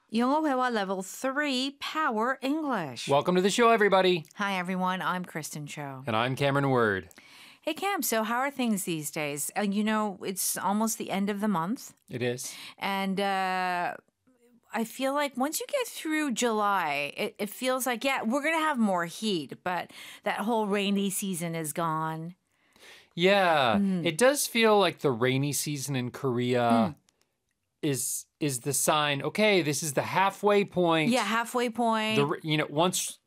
영어 회화 level 3 Power English. Welcome to the show, everybody. Hi, everyone. I'm Kristen Cho. And I'm Cameron Word. Hey, Cam, so how are things these days? It's almost the end of the month. It is. And I feel like once you get through July, it feels like, we're going to have more heat, but that whole rainy season is gone. Yeah, It does feel like the rainy season in Korea is the sign, okay, this is the halfway point. Yeah, halfway point. Once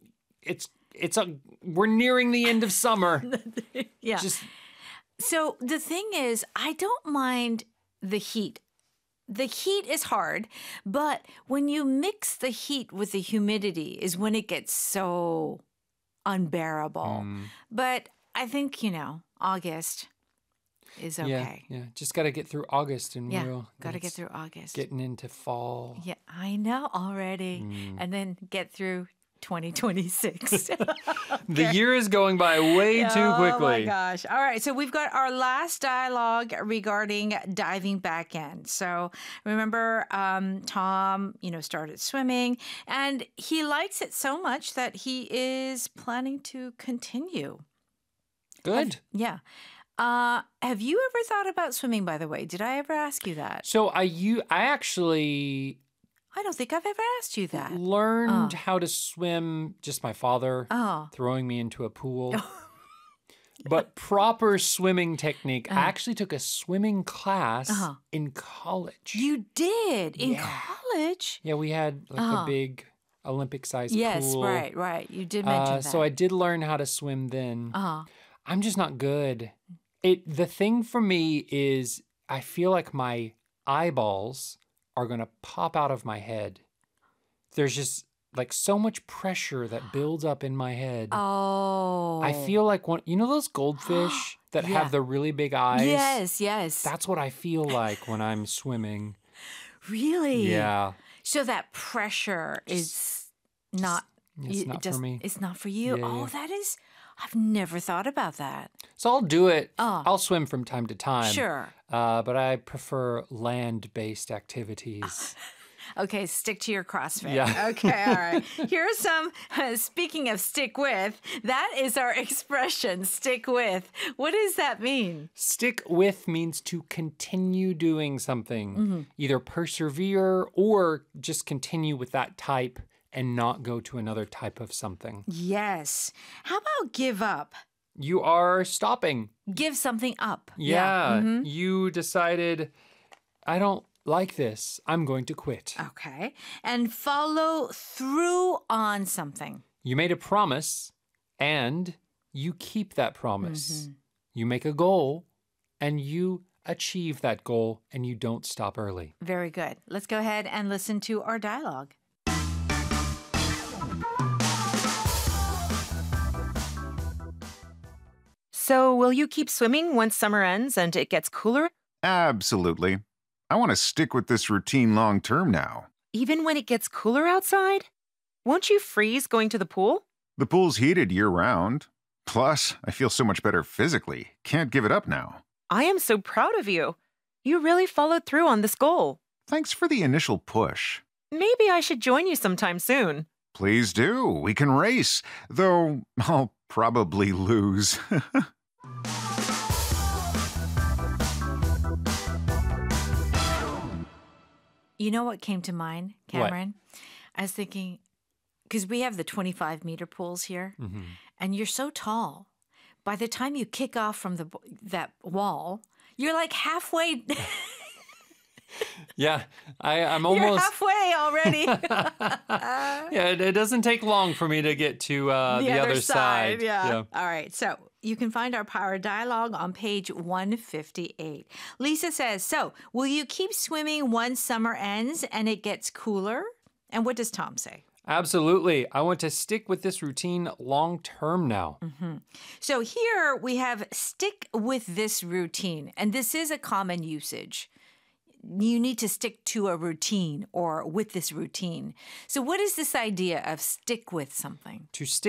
we're nearing the end of summer. Yeah. So the thing is, I don't mind the heat. The heat is hard, but when you mix the heat with the humidity is when it gets so unbearable. But I think, August is okay. Yeah. Just got to get through August and got to get through August. Getting into fall. Yeah, I know already. And then get through 2026. The year is going by way too quickly. Oh my gosh. All right. So we've got our last dialogue regarding diving back in. So remember, Tom, started swimming and he likes it so much that he is planning to continue. Good. Have you ever thought about swimming, by the way? Did I ever ask you that? So I actually I don't think I've ever asked you that. learned how to swim, just my father throwing me into a pool. But proper swimming technique, I actually took a swimming class in college. You did? In college? Yeah, we had a big Olympic-sized pool. Yes, right. You did mention that. So I did learn how to swim then. I'm just not good. The thing for me is I feel like my eyeballs are going to pop out of my head. There's just like so much pressure that builds up in my head. Oh. I feel like those goldfish that have the really big eyes? Yes. That's what I feel like when I'm swimming. Really? Yeah. So that pressure is not... It's not for me. It's not for you? Yeah. That is... I've never thought about that. So I'll do it. I'll swim from time to time. Sure. But I prefer land-based activities. Okay, stick to your CrossFit. Yeah. Okay, all right. Here are some, speaking of stick with, that is our expression, stick with. What does that mean? Stick with means to continue doing something, either persevere or just continue with that type and not go to another type of something. Yes. How about give up? You are stopping. Give something up. Yeah. You decided, I don't like this. I'm going to quit. Okay. And follow through on something. You made a promise and you keep that promise. You make a goal and you achieve that goal and you don't stop early. Very good. Let's go ahead and listen to our dialogue. So, will you keep swimming once summer ends and it gets cooler? Absolutely. I want to stick with this routine long term now. Even when it gets cooler outside? Won't you freeze going to the pool? The pool's heated year round. Plus, I feel so much better physically. Can't give it up now. I am so proud of you. You really followed through on this goal. Thanks for the initial push. Maybe I should join you sometime soon. Please do. We can race. Though I'll probably lose. You know what came to mind, Cameron? I was thinking, because we have the 25-meter pools here, and you're so tall. By the time you kick off from that wall, you're like halfway. Yeah, I'm almost... You're halfway already. Yeah, it doesn't take long for me to get to the other side. Yeah. All right, so you can find our power dialogue on page 158. Lisa says, so will you keep swimming once summer ends and it gets cooler? And what does Tom say? Absolutely. I want to stick with this routine long term now. So here we have stick with this routine, and this is a common usage. You need to stick to a routine or with this routine. So what is this idea of stick with something? To stick